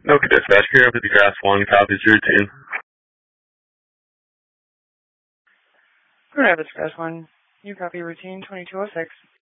Okay, dispatch, here with the Grass 1, copies routine. Good Rapids, Grass 1. You copy routine 2206.